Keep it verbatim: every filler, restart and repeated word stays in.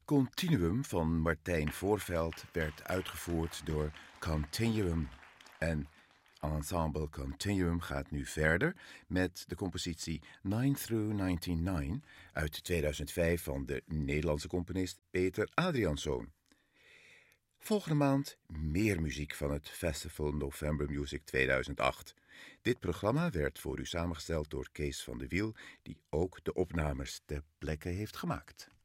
Continuum van Martijn Voorveld werd uitgevoerd door Continuum. En Ensemble Continuum gaat nu verder met de compositie nine through ninety-nine uit tweeduizend vijf van de Nederlandse componist Peter Adriaenszoon. Volgende maand meer muziek van het Festival November Music tweeduizend acht. Dit programma werd voor u samengesteld door Kees van de Wiel, die ook de opnames ter plekke heeft gemaakt.